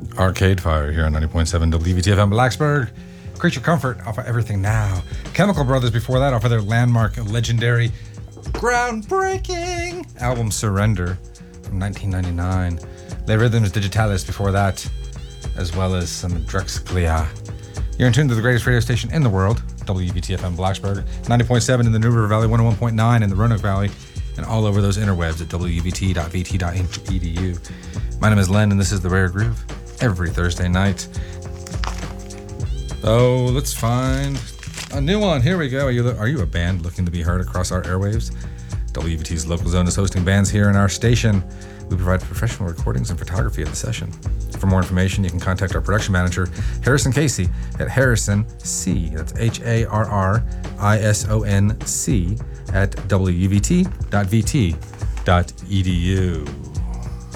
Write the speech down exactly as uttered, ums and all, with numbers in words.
Arcade Fire here on ninety point seven W V T F M Blacksburg. Creature Comfort off of Everything Now. Chemical Brothers before that off of their landmark, legendary, groundbreaking album Surrender from nineteen ninety-nine. Les Rhythms Digitalis before that, as well as some Drexclia. You're in tune to the greatest radio station in the world, W V T F M Blacksburg, ninety point seven in the New River Valley, one oh one point nine in the Roanoke Valley, and all over those interwebs at w v t dot v t dot e d u. My name is Len, and this is The Rare Groove, every Thursday night. Oh, let's find a new one. Here we go. Are you, are you a band looking to be heard across our airwaves? W V T's Local Zone is hosting bands here in our station. We provide professional recordings and photography of the session. For more information, you can contact our production manager, Harrison Casey, at Harrison C. That's H A R R I S O N C at w v t dot v t dot e d u.